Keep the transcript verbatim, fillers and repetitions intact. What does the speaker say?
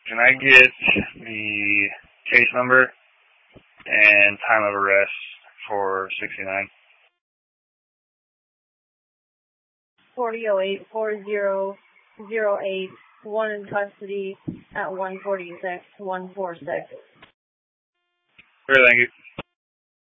Can I get the case number and time of arrest for sixty-nine? forty oh eight, four zero zero eight, one in custody at one forty-six, one forty-six. Sure, thank you.